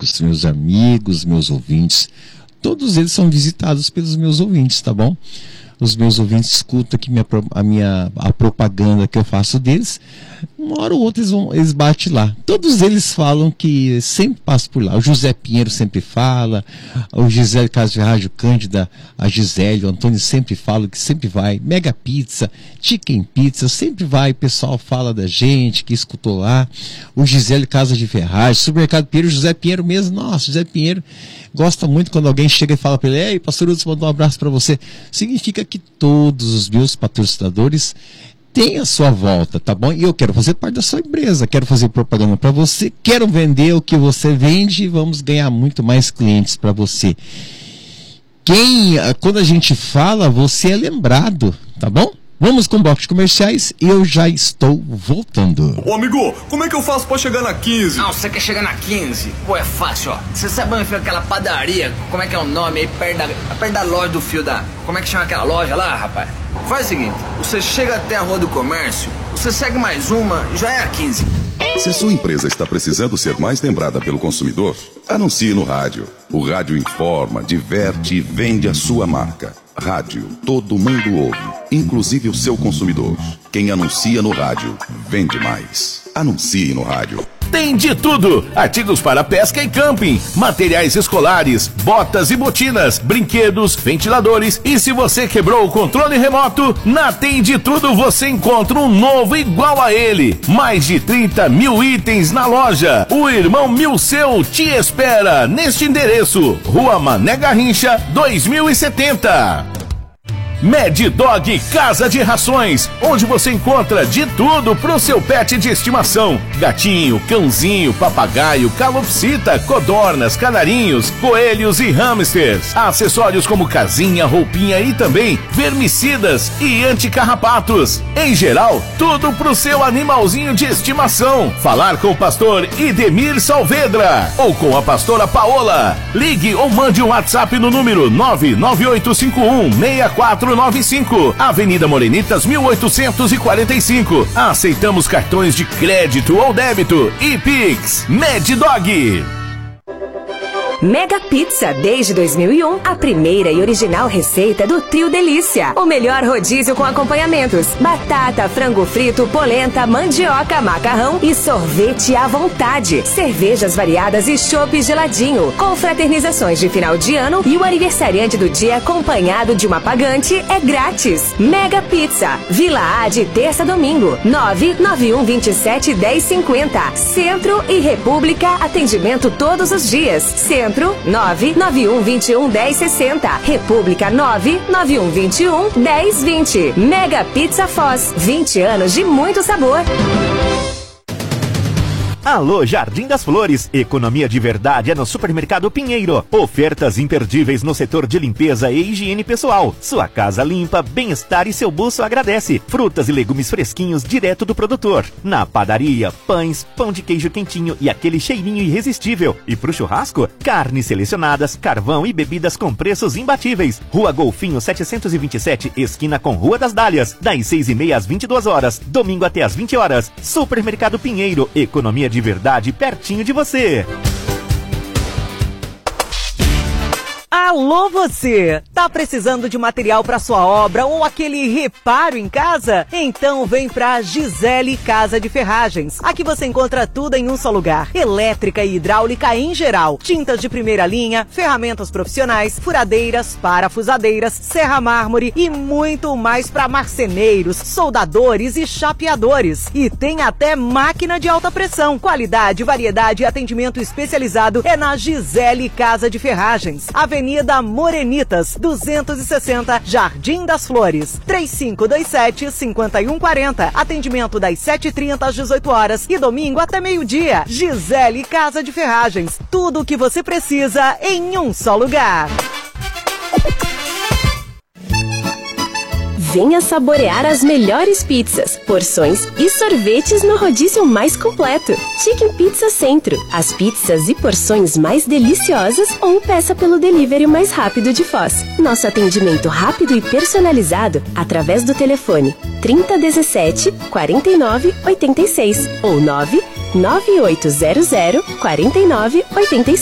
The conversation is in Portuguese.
técnicos, meus amigos, meus ouvintes, todos eles são visitados pelos meus ouvintes, tá bom? Os meus ouvintes escutam aqui a propaganda que eu faço deles. Uma hora ou outra eles batem lá. Todos eles falam que sempre passam por lá. O José Pinheiro sempre fala, o Gisele Casa de Rádio Cândida, a Gisele, o Antônio sempre fala que sempre vai. Mega Pizza, Chicken Pizza, sempre vai. O pessoal fala da gente, que escutou lá. O Gisele Casa de Ferragem, Supermercado Pinheiro, o José Pinheiro mesmo. Nossa, José Pinheiro gosta muito quando alguém chega e fala para ele: ei, pastor Hudson, mandou um abraço para você. Significa que todos os meus patrocinadores têm a sua volta, tá bom? E eu quero fazer parte da sua empresa, quero fazer propaganda para você, quero vender o que você vende e vamos ganhar muito mais clientes para você. Quando a gente fala, você é lembrado, tá bom? Vamos com o bloco de comerciais e eu já estou voltando. Ô amigo, como é que eu faço pra chegar na 15? Não, você quer chegar na 15? Pô, é fácil, ó. Você sabe onde fica aquela padaria? Como é que é o nome aí? Perto da loja do fio da... Como é que chama aquela loja lá, rapaz? Faz o seguinte, você chega até a Rua do Comércio, você segue mais uma e já é a 15. Se a sua empresa está precisando ser mais lembrada pelo consumidor, anuncie no rádio. O rádio informa, diverte e vende a sua marca. Rádio, todo mundo ouve, inclusive o seu consumidor. Quem anuncia no rádio, vende mais. Anuncie no rádio. Tem de tudo: artigos para pesca e camping, materiais escolares, botas e botinas, brinquedos, ventiladores. E se você quebrou o controle remoto, na Tem de Tudo você encontra um novo igual a ele. Mais de 30 mil itens na loja. O Irmão Milceu te espera neste endereço: Rua Mané Garrincha, 2070. Mad Dog Casa de Rações, onde você encontra de tudo pro seu pet de estimação: gatinho, cãozinho, papagaio, calopsita, codornas, canarinhos, coelhos e hamsters. Acessórios como casinha, roupinha e também vermicidas e anticarrapatos. Em geral, tudo pro seu animalzinho de estimação. Falar com o pastor Idemir Salvedra ou com a pastora Paola. Ligue ou mande um WhatsApp no número 998516495, Avenida Morenitas 1845. Aceitamos cartões de crédito ou débito e Pix. Mad Dog. Mega Pizza, desde 2001, a primeira e original receita do Trio Delícia. O melhor rodízio com acompanhamentos: batata, frango frito, polenta, mandioca, macarrão e sorvete à vontade. Cervejas variadas e chopp geladinho. Confraternizações de final de ano e o aniversariante do dia acompanhado de uma pagante é grátis. Mega Pizza, Vila A, de terça a domingo. 991271050. Centro e República, atendimento todos os dias. Centro 991211060. República 991211020. Mega Pizza Foz, 20 anos de muito sabor. Alô, Jardim das Flores. Economia de verdade é no Supermercado Pinheiro. Ofertas imperdíveis no setor de limpeza e higiene pessoal. Sua casa limpa, bem-estar e seu bolso agradece. Frutas e legumes fresquinhos direto do produtor. Na padaria, pães, pão de queijo quentinho e aquele cheirinho irresistível. E pro churrasco, carnes selecionadas, carvão e bebidas com preços imbatíveis. Rua Golfinho 727, esquina com Rua das Dálias. Das 6h30 às 22 horas. Domingo até às 20 horas. Supermercado Pinheiro. Economia de verdade pertinho de você. Alô você! Tá precisando de material para sua obra ou aquele reparo em casa? Então vem pra Gisele Casa de Ferragens. Aqui você encontra tudo em um só lugar: elétrica e hidráulica em geral, tintas de primeira linha, ferramentas profissionais, furadeiras, parafusadeiras, serra mármore e muito mais para marceneiros, soldadores e chapeadores. E tem até máquina de alta pressão. Qualidade, variedade e atendimento especializado é na Gisele Casa de Ferragens. Avenida Morenitas, 260, Jardim das Flores. 3527-5140. Atendimento das 7h30 às 18 horas e domingo até meio-dia. Gisele Casa de Ferragens. Tudo o que você precisa em um só lugar. Venha saborear as melhores pizzas, porções e sorvetes no rodízio mais completo. Chicken Pizza Centro. As pizzas e porções mais deliciosas ou peça pelo delivery mais rápido de Foz. Nosso atendimento rápido e personalizado através do telefone 3017-4986 ou 99800-4986.